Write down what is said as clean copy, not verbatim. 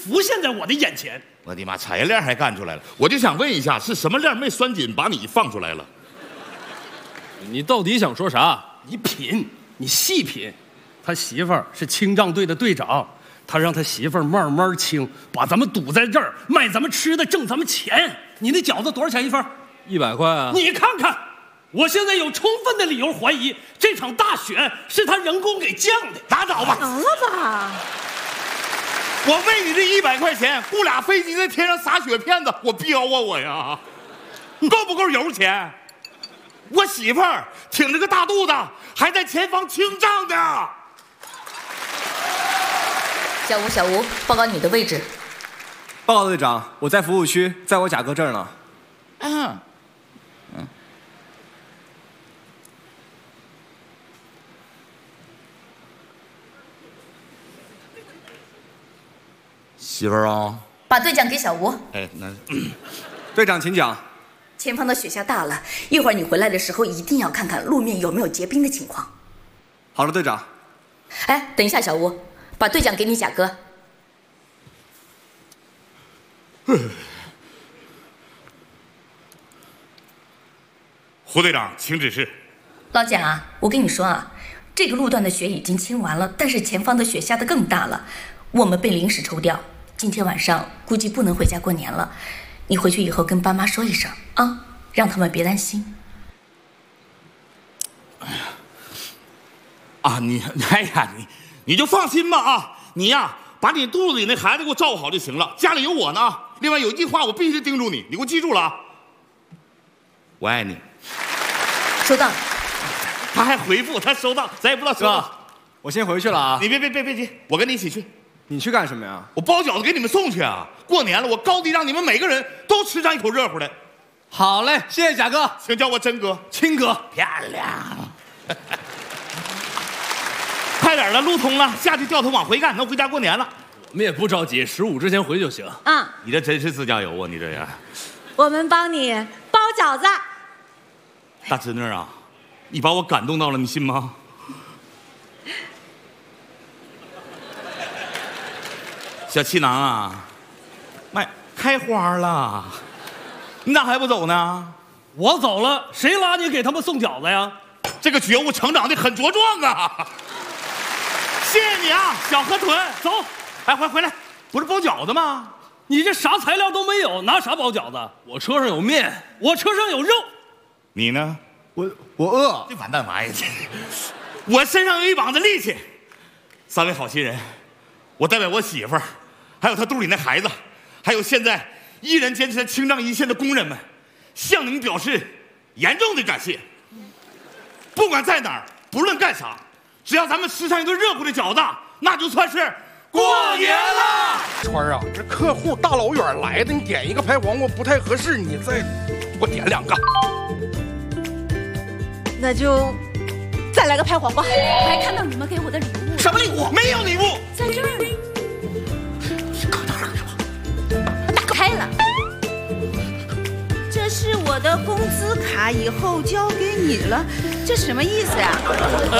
浮现在我的眼前。 我的妈，产业链还干出来了！我就想问一下，是什么链没拴紧，把你放出来了？ 你到底想说啥？ 你品，你细品。他媳妇儿是清障队的队长，他让他媳妇儿慢慢清，把咱们堵在这儿，卖咱们吃的，挣咱们钱。你那饺子多少钱一份 ？100块啊！ 你看看，我现在有充分的理由怀疑，这场大雪是他人工给降的。 拉倒吧！ 行了吧？ 我为你这100块钱雇俩飞机在天上撒雪片子，我彪啊我呀！够不够油钱？我媳妇儿挺着个大肚子，还在前方清障呢。 小吴，报告你的位置。 报告队长，我在服务区，在我贾哥这儿呢。 媳妇儿啊， 把队长给小吴。 哎，那队长请讲。 前方的雪下大了，一会儿你回来的时候一定要看看路面有没有结冰的情况。 好了，队长。 哎，等一下，小吴，把队长给你贾哥。 胡队长，请指示。 老贾啊，我跟你说啊，这个路段的雪已经清完了，但是前方的雪下得更大了，我们被临时抽调，今天晚上估计不能回家过年了。你回去以后跟爸妈说一声啊，让他们别担心。 你就放心吧啊！你呀，把你肚子里那孩子给我照顾好就行了，家里有我呢。另外有一句话我必须叮嘱你，你给我记住了啊！我爱你。 收到。 他还回复他收到，咱也不知道收到。 我先回去了啊！ 你别急，我跟你一起去。 你去干什么呀？ 我包饺子给你们送去啊！过年了，我高低让你们每个人都吃上一口热乎的。 好嘞，谢谢贾哥， 请叫我真哥、 亲哥， 漂亮。快点了，路通了，下去掉头往回干，能回家过年了。 我们也不着急，15之前回就行。 啊， 你这真是自驾游啊！你这样， 我们帮你包饺子。 大侄女啊，你把我感动到了，你信吗？小气囊啊，开花了，你咋还不走呢？ 我走了，谁拉你给他们送饺子呀？ 这个觉悟成长的很茁壮啊！谢谢你啊，小河豚。 走， 哎，回来，不是包饺子吗？ 你这啥材料都没有，拿啥包饺子？ 我车上有面， 我车上有肉。 你呢？ 我饿。 这完蛋玩意儿，我身上有一膀子力气。3位好心人，我代表我媳妇儿，还有她肚里那孩子，还有现在依然坚持在清障一线的工人们，向你们表示严重的感谢。不管在哪儿，不论干啥，只要咱们吃上一顿热乎的饺子，那就算是过年了。 川儿啊，这客户大老远来的，你点一个拍黄瓜不太合适，你再给我点2个。 那就再来个拍黄瓜。我还看到你们给我的礼物。 什么礼物？没有礼物， 在这儿呢。打开了。这是我的工资卡，以后交给你了，这什么意思呀？